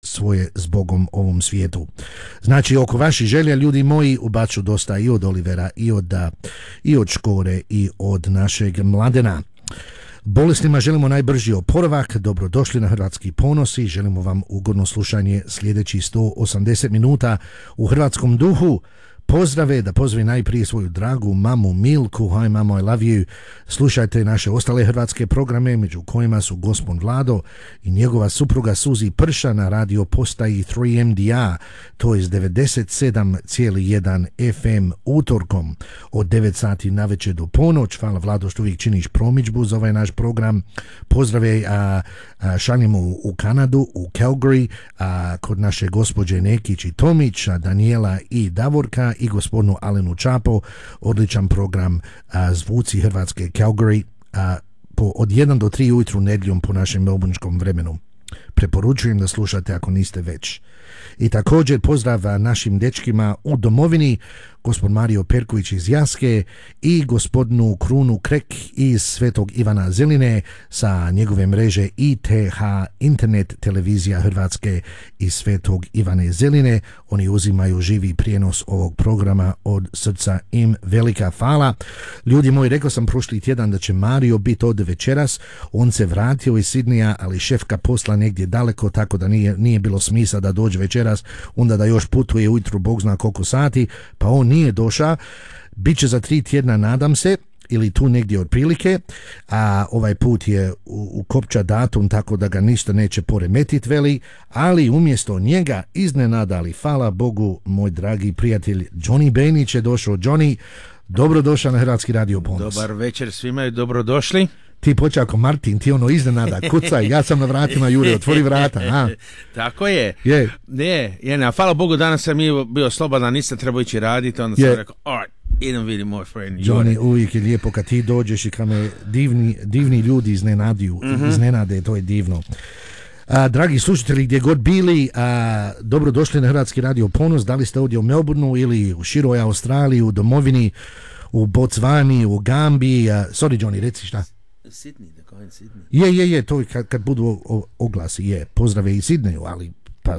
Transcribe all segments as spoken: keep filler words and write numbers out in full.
svoje s Bogom ovom svijetu. Znači, oko vaših želja, ljudi moji, ubaču dosta i od Olivera, i od, i od Škore, i od našeg Mladena. Bolesnima želimo najbrži oporavak, dobrodošli na Hrvatski ponos i želimo vam ugodno slušanje sljedećih sto osamdeset minuta u hrvatskom duhu. Pozdrave, da pozdravi najprije svoju dragu mamu Milku. Hi mamo, I love you. Slušajte naše ostale hrvatske programe, među kojima su Gospon Vlado i njegova supruga Suzi Prša na radio postaji tri M D A, to je devedeset sedam zarez jedan F M utorkom od devet sati navečer do ponoć. Hvala Vlado što uvijek činiš promidžbu za ovaj naš program. Pozdrave a, a, šaljemo u, u Kanadu, u Calgary, a, kod naše gospođe Nekić i Tomić, a, Daniela i Davorka i gospodinu Alenu Čapo. Odličan program a, Zvuci Hrvatske Calgary a, po, od jedan do tri ujutru nedjeljom po našem melbourneskom vremenu. Preporučujem da slušate ako niste već. I također pozdrav našim dečkima u domovini, gospod Mario Perković iz Jaske i gospodinu Krunu Krek iz Svetog Ivana Zeline sa njegove mreže I T H, Internet televizija Hrvatske iz Svetog Ivane Zeline. Oni uzimaju živi prijenos ovog programa, od srca im velika hvala. Ljudi moji, rekao sam prošli tjedan da će Mario biti ovdje večeras. On se vratio iz Sidnija, ali šefka posla negdje daleko, tako da nije, nije bilo smisla da dođe večeras, onda da još putuje ujutru Bog zna koliko sati, pa on nije došao. Biće za tri tjedna, nadam se, ili tu negdje otprilike, a ovaj put je u, u kopča datum, tako da ga ništa neće poremetiti, veli, ali umjesto njega iznenadali, hvala Bogu, moj dragi prijatelj Johnny Benić je došao. Johnny, dobrodošao na Hrvatski radio Ponos. Dobar večer svima i dobrodošli. Ti počeo ako Martin, ti ono iznenada, kucaj, ja sam na vratima, Jure, otvori vrata. A? Tako je. Je. Ne, je, ne, hvala Bogu, danas sam bio slobodan, nisam trebao ići raditi, onda sam rekao, alright, idem vidim moj friend. Johnny, uvijek je lijepo kad ti dođeš i kad me divni, divni ljudi iznenadiju, mm-hmm. iznenade, to je divno. A, dragi slušatelji, gdje god bili, a, dobrodošli na Hrvatski radio Ponos, da li ste ovdje u Melbourneu ili u široj Australiji, u domovini, u Botsvani, u Gambiji. A, sorry Johnny, reci šta? Sydney, da kažem Sydney. Je, je, je, to kad, kad budu o, o, oglasi, je, pozdrave i Sidneju, ali pa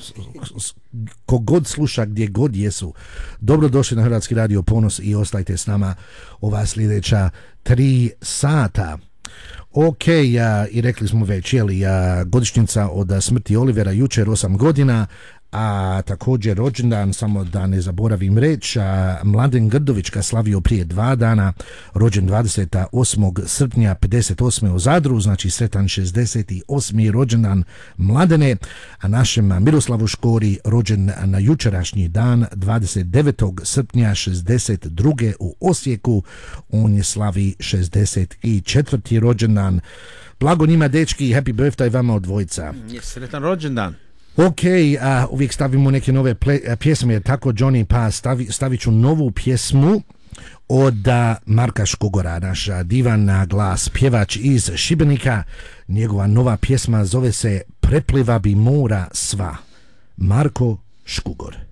kogod sluša gdje god jesu, dobrodošli na Hrvatski radio Ponos i ostajte s nama ova sljedeća tri sata. Ok, ja, i rekli smo već, jeli, ja, godišnjica od smrti Olivera jučer osam godina, a također rođendan, samo da ne zaboravim reći, Mladen Grdović ga slavio prije dva dana, rođen dvadeset osmog srpnja pedeset osme u Zadru, znači sretan šezdeset osmi rođendan Mladene, a našem Miroslavu Škori rođen na jučerašnji dan dvadeset devetog srpnja šezdeset druge u Osijeku, on je slavi šezdeset četvrti rođendan. Blago njima dečki, happy birthday vama od dvojica. Je sretan rođendan. Ok, a, uvijek stavimo neke nove ple, a, pjesme, tako Johnny, pa stavi, stavit ću novu pjesmu od a, Marka Škugora, naš a, divan a, glas, pjevač iz Šibenika. Njegova nova pjesma zove se Prepliva bi mora sva. Marko Škugor.